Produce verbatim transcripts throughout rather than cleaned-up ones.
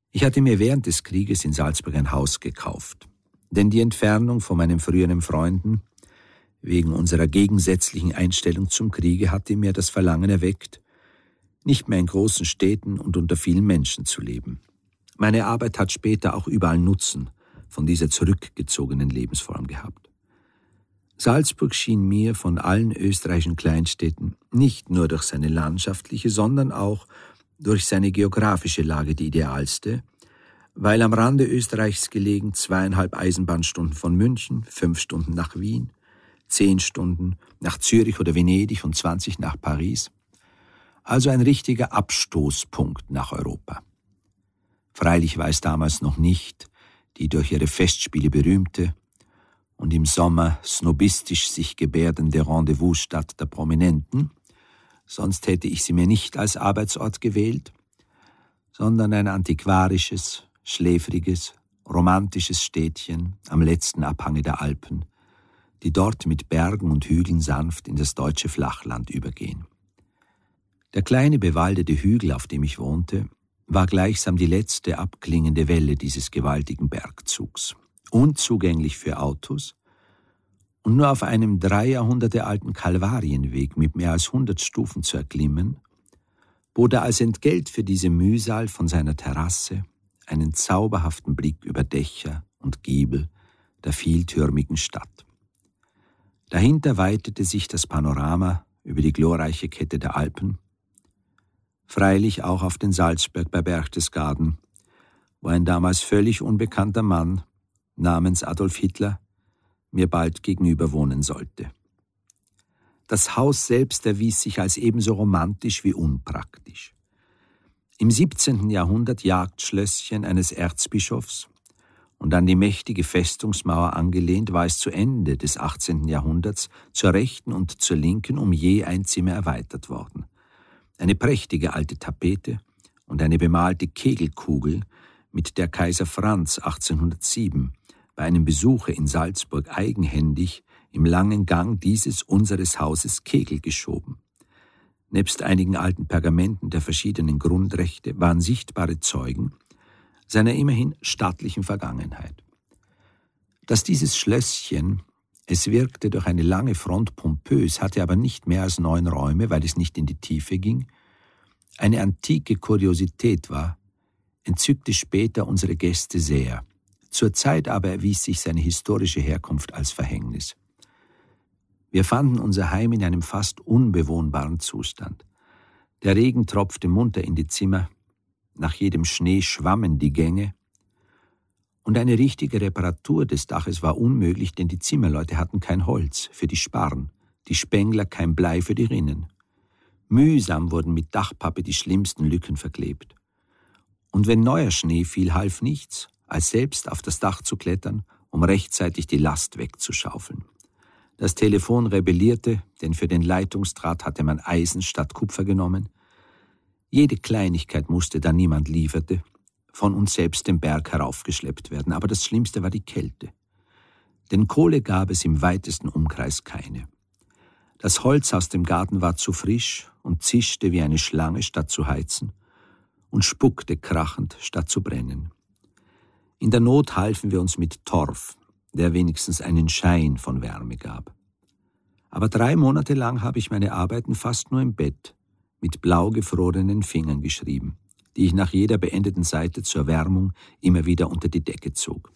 Ich hatte mir während des Krieges in Salzburg ein Haus gekauft, denn die Entfernung von meinen früheren Freunden wegen unserer gegensätzlichen Einstellung zum Kriege hatte mir das Verlangen erweckt, nicht mehr in großen Städten und unter vielen Menschen zu leben. Meine Arbeit hat später auch überall Nutzen von dieser zurückgezogenen Lebensform gehabt. Salzburg schien mir von allen österreichischen Kleinstädten nicht nur durch seine landschaftliche, sondern auch durch seine geografische Lage die idealste, weil am Rande Österreichs gelegen zweieinhalb Eisenbahnstunden von München, fünf Stunden nach Wien, zehn Stunden nach Zürich oder Venedig und zwanzig nach Paris. Also ein richtiger Abstoßpunkt nach Europa. Freilich war es damals noch nicht die durch ihre Festspiele berühmte und im Sommer snobistisch sich gebärdende Rendezvous-Stadt der Prominenten, sonst hätte ich sie mir nicht als Arbeitsort gewählt, sondern ein antiquarisches, schläfriges, romantisches Städtchen am letzten Abhange der Alpen, die dort mit Bergen und Hügeln sanft in das deutsche Flachland übergehen. Der kleine bewaldete Hügel, auf dem ich wohnte, war gleichsam die letzte abklingende Welle dieses gewaltigen Bergzugs, unzugänglich für Autos und nur auf einem drei Jahrhunderte alten Kalvarienweg mit mehr als hundert Stufen zu erklimmen, bot er als Entgelt für diese Mühsal von seiner Terrasse einen zauberhaften Blick über Dächer und Giebel der vieltürmigen Stadt. Dahinter weitete sich das Panorama über die glorreiche Kette der Alpen, freilich auch auf den Salzberg bei Berchtesgaden, wo ein damals völlig unbekannter Mann namens Adolf Hitler mir bald gegenüber wohnen sollte. Das Haus selbst erwies sich als ebenso romantisch wie unpraktisch. Im siebzehnten Jahrhundert Jagdschlösschen eines Erzbischofs und an die mächtige Festungsmauer angelehnt, war es zu Ende des achtzehnten Jahrhunderts zur rechten und zur linken um je ein Zimmer erweitert worden. Eine prächtige alte Tapete und eine bemalte Kegelkugel, mit der Kaiser Franz achtzehnhundertsieben bei einem Besuche in Salzburg eigenhändig im langen Gang dieses unseres Hauses Kegel geschoben. Nebst einigen alten Pergamenten der verschiedenen Grundrechte waren sichtbare Zeugen seiner immerhin stattlichen Vergangenheit. Dass dieses Schlösschen, es wirkte durch eine lange Front pompös, hatte aber nicht mehr als neun Räume, weil es nicht in die Tiefe ging, eine antike Kuriosität war, entzückte später unsere Gäste sehr. Zur Zeit aber erwies sich seine historische Herkunft als Verhängnis. Wir fanden unser Heim in einem fast unbewohnbaren Zustand. Der Regen tropfte munter in die Zimmer, nach jedem Schnee schwammen die Gänge, und eine richtige Reparatur des Daches war unmöglich, denn die Zimmerleute hatten kein Holz für die Sparren, die Spengler kein Blei für die Rinnen. Mühsam wurden mit Dachpappe die schlimmsten Lücken verklebt. Und wenn neuer Schnee fiel, half nichts, als selbst auf das Dach zu klettern, um rechtzeitig die Last wegzuschaufeln. Das Telefon rebellierte, denn für den Leitungsdraht hatte man Eisen statt Kupfer genommen. Jede Kleinigkeit musste, da niemand lieferte, von uns selbst den Berg heraufgeschleppt werden. Aber das Schlimmste war die Kälte. Denn Kohle gab es im weitesten Umkreis keine. Das Holz aus dem Garten war zu frisch und zischte wie eine Schlange, statt zu heizen, und spuckte krachend, statt zu brennen. In der Not halfen wir uns mit Torf, der wenigstens einen Schein von Wärme gab. Aber drei Monate lang habe ich meine Arbeiten fast nur im Bett mit blau gefrorenen Fingern geschrieben, die ich nach jeder beendeten Seite zur Wärmung immer wieder unter die Decke zog.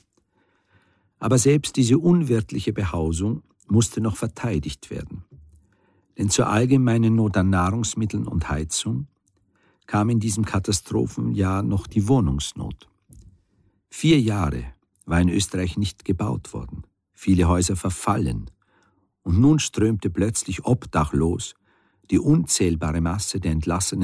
Aber selbst diese unwirtliche Behausung musste noch verteidigt werden. Denn zur allgemeinen Not an Nahrungsmitteln und Heizung kam in diesem Katastrophenjahr noch die Wohnungsnot. Vier Jahre war in Österreich nicht gebaut worden, viele Häuser verfallen, und nun strömte plötzlich obdachlos die unzählbare Masse der entlassenen